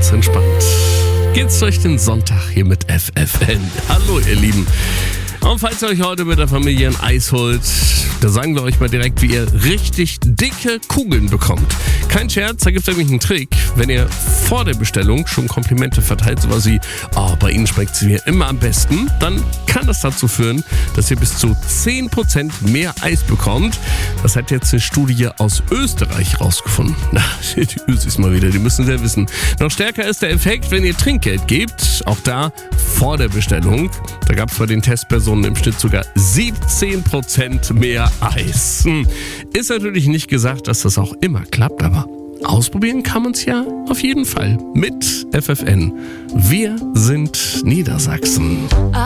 ganz entspannt geht's durch den Sonntag hier mit FFN. Hallo ihr Lieben. Und falls ihr euch heute mit der Familie ein Eis holt, da sagen wir euch mal direkt, wie ihr richtig dicke Kugeln bekommt. Kein Scherz, da gibt es nämlich einen Trick. Wenn ihr vor der Bestellung schon Komplimente verteilt, sowas wie, oh, bei Ihnen schmeckt es mir immer am besten, dann kann das dazu führen, dass ihr bis zu 10% mehr Eis bekommt. Das hat jetzt eine Studie aus Österreich rausgefunden. Na, die Ösis mal wieder, die müssen es ja wissen. Noch stärker ist der Effekt, wenn ihr Trinkgeld gebt, auch da vor der Bestellung. Da gab es bei den Testpersonen im Schnitt sogar 17% mehr Eis. Ist natürlich nicht gesagt, dass das auch immer klappt, aber ausprobieren kann man es ja auf jeden Fall mit FFN. Wir sind Niedersachsen.